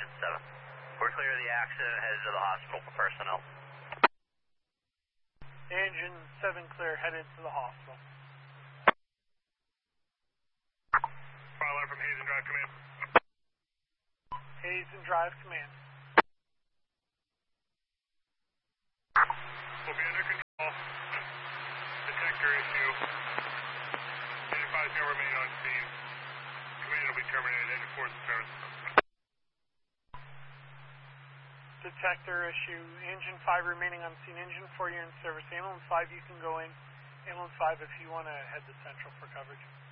Engine 7. We're clear of the accident, headed to the hospital for personnel. Engine 7 clear, headed to the hospital. Fire alarm from Hazen Drive Command. Hazen Drive Command. We'll be under control. Detector issue. Engine 5 is going to remain on scene. Command will be terminated. Engine 4 is in service. Detector issue. Engine 5 remaining on scene. Engine 4, you're in service. Ambulance 5, you can go in. Ambulance 5, if you want to head to Central for coverage.